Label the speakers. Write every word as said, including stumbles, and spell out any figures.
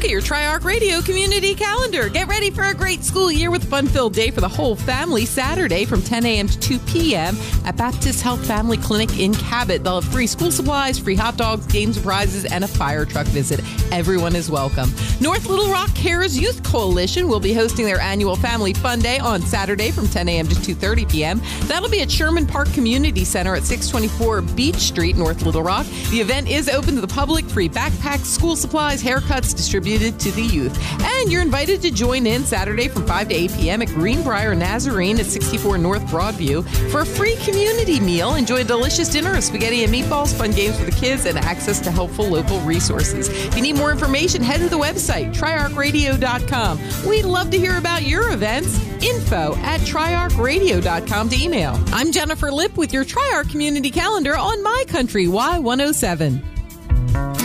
Speaker 1: look at your Tri-Arc Radio community calendar. Get ready for a great school year with a fun-filled day for the whole family. Saturday from ten a.m. to two p.m. at Baptist Health Family Clinic in Cabot. They'll have free school supplies, free hot dogs, games and prizes, and a fire truck visit. Everyone is welcome. North Little Rock Cares Youth Coalition will be hosting their annual Family Fun Day on Saturday from ten a.m. to two thirty p.m. That'll be at Sherman Park Community Center at six twenty-four Beach Street, North Little Rock. The event is open to the public. Free backpacks, school supplies, haircuts distributed to the youth. And you're invited to join in Saturday from five to eight p.m. at Greenbrier Nazarene at sixty-four North Broadview for a free community meal. Enjoy a delicious dinner of spaghetti and meatballs, fun games for the kids, and access to helpful local resources. If you need more information, head to the website, tri arc radio dot com. We'd love to hear about your events. Info at tri arc radio dot com to email. I'm Jennifer Lipp with your Tri-Arc Community Calendar on My Country Y one oh seven.